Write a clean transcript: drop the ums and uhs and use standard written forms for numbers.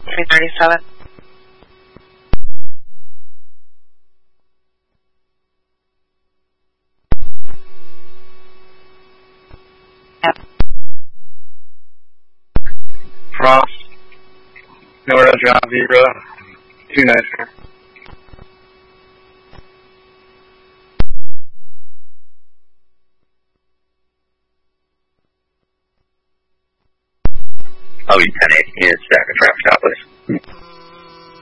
337. Frost, Nora, John, Zebra, 294. Oh, 10-8 is back at traffic stop, please.